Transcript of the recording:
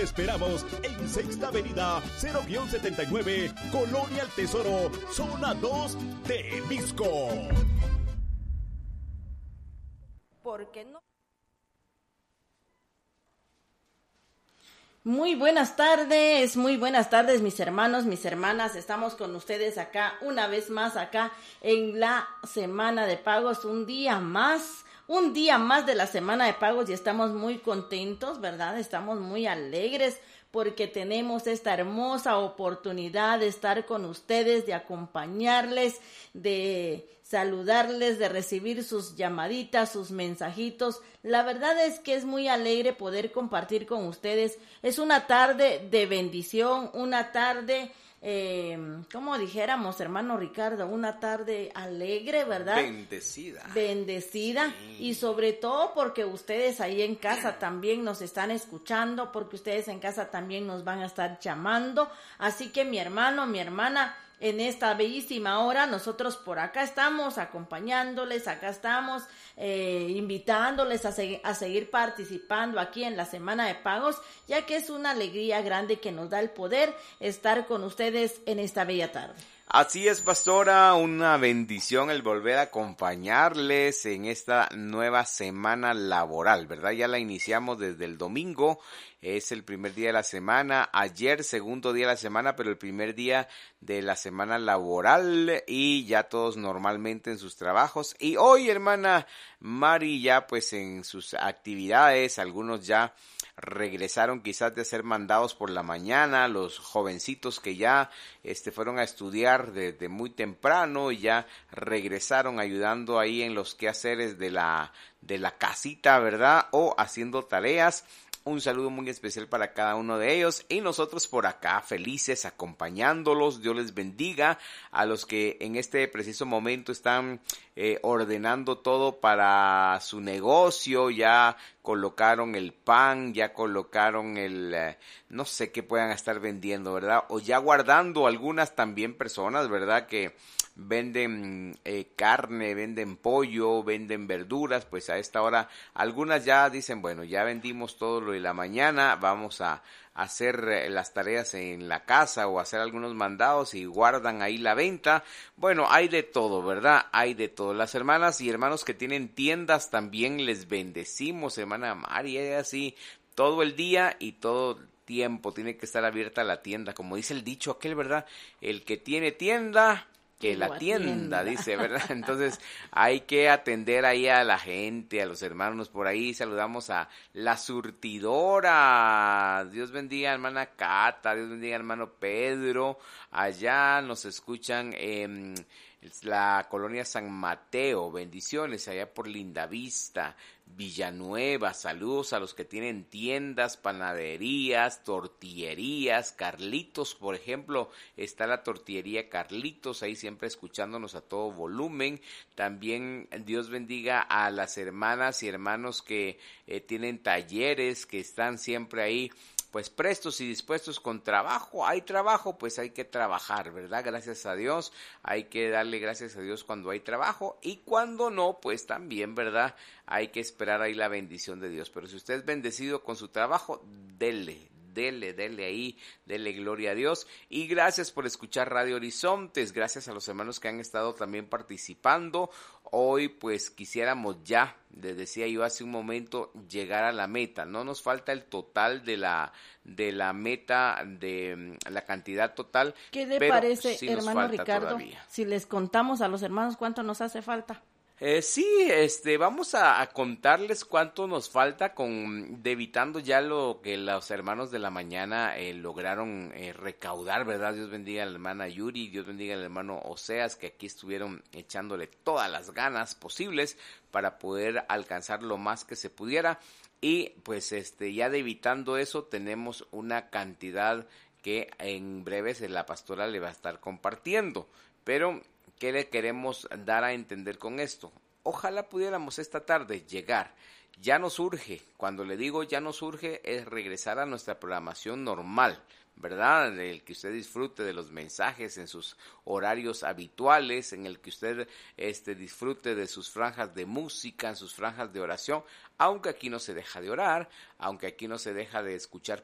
esperamos en Sexta Avenida 0-79, Colonia El Tesoro, Zona 2, Temisco. ¿Por qué no? Muy buenas tardes mis hermanos, mis hermanas, estamos con ustedes acá una vez más acá en la semana de pagos, un día más de la semana de pagos y estamos muy contentos, ¿verdad? Estamos muy alegres porque tenemos esta hermosa oportunidad de estar con ustedes, de acompañarles, de saludarles, de recibir sus llamaditas, sus mensajitos. La verdad es que es muy alegre poder compartir con ustedes. Es una tarde de bendición, una tarde, como dijéramos, hermano Ricardo, una tarde alegre, ¿verdad? Bendecida, sí. Y sobre todo porque ustedes ahí en casa también nos están escuchando, porque ustedes en casa también nos van a estar llamando. Así que mi hermano, mi hermana, en esta bellísima hora, nosotros por acá estamos acompañándoles, acá estamos invitándoles a seguir participando aquí en la Semana de Pagos, ya que es una alegría grande que nos da el poder estar con ustedes en esta bella tarde. Así es, pastora, una bendición el volver a acompañarles en esta nueva semana laboral, ¿verdad? Ya la iniciamos desde el domingo, es el primer día de la semana, ayer segundo día de la semana, pero el primer día de la semana laboral y ya todos normalmente en sus trabajos. Y hoy, hermana Mari, ya pues en sus actividades, algunos ya regresaron quizás de ser mandados por la mañana, los jovencitos que ya fueron a estudiar desde muy temprano y ya regresaron ayudando ahí en los quehaceres de la casita, ¿verdad? O haciendo tareas. Un saludo muy especial para cada uno de ellos y nosotros por acá felices acompañándolos. Dios les bendiga a los que en este preciso momento están ordenando todo para su negocio. Ya colocaron el pan, ya colocaron no sé qué puedan estar vendiendo, ¿verdad? O ya guardando algunas también personas, ¿verdad? Que venden carne, venden pollo, venden verduras, pues a esta hora algunas ya dicen, bueno, ya vendimos todo lo de la mañana, vamos a hacer las tareas en la casa o hacer algunos mandados y guardan ahí la venta. Bueno, hay de todo, ¿verdad? Hay de todo. Las hermanas y hermanos que tienen tiendas también les bendecimos, hermana María, así todo el día y todo tiempo tiene que estar abierta la tienda, como dice el dicho aquel, ¿verdad? El que tiene tienda, que la tienda, dice, ¿verdad? Entonces hay que atender ahí a la gente, a los hermanos por ahí. Saludamos a la surtidora. Dios bendiga, hermana Cata. Dios bendiga, hermano Pedro. Allá nos escuchan la colonia San Mateo. Bendiciones allá por Lindavista, Villanueva. Saludos a los que tienen tiendas, panaderías, tortillerías. Carlitos, por ejemplo, está la tortillería Carlitos, ahí siempre escuchándonos a todo volumen. También Dios bendiga a las hermanas y hermanos que tienen talleres, que están siempre ahí pues prestos y dispuestos con trabajo. Hay trabajo, pues hay que trabajar, ¿verdad? Gracias a Dios, hay que darle gracias a Dios cuando hay trabajo y cuando no, pues también, ¿verdad? Hay que esperar ahí la bendición de Dios. Pero si usted es bendecido con su trabajo, dele ahí, dele gloria a Dios. Y gracias por escuchar Radio Horizontes, gracias a los hermanos que han estado también participando. Hoy pues quisiéramos ya, les decía yo hace un momento, llegar a la meta. No nos falta el total de la meta, de la cantidad total. ¿Qué le parece, sí, hermano Ricardo, todavía, si les contamos a los hermanos cuánto nos hace falta? Sí, vamos a contarles cuánto nos falta debitando ya lo que los hermanos de la mañana lograron recaudar, ¿verdad? Dios bendiga a la hermana Yuri, Dios bendiga al hermano Oseas, que aquí estuvieron echándole todas las ganas posibles para poder alcanzar lo más que se pudiera. Y pues ya debitando eso tenemos una cantidad que en breve la pastora le va a estar compartiendo, pero ¿qué le queremos dar a entender con esto? Ojalá pudiéramos esta tarde llegar. Ya nos urge, cuando le digo ya nos urge, es regresar a nuestra programación normal, ¿verdad? En el que usted disfrute de los mensajes en sus horarios habituales, en el que usted disfrute de sus franjas de música, en sus franjas de oración, aunque aquí no se deja de orar, aunque aquí no se deja de escuchar